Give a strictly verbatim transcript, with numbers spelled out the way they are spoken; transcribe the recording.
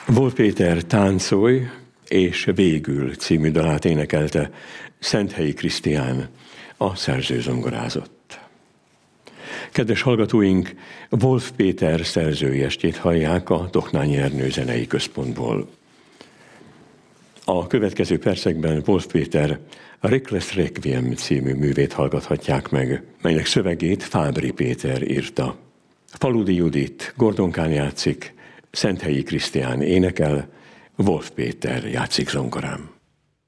Wolf Péter Táncolj és Végül című dalát énekelte Szenthelyi Krisztián, a szerző zongorázott. Kedves hallgatóink, Wolf Péter szerzői estjét hallják a Toknányi Ernő Zenei Központból. A következő percekben Wolf Péter a Reckless Requiem című művét hallgathatják meg, melynek szövegét Fábry Péter írta. Faludi Judit Gordonkán játszik, Szenthelyi Krisztián énekel, Wolf Péter játszik zongorán.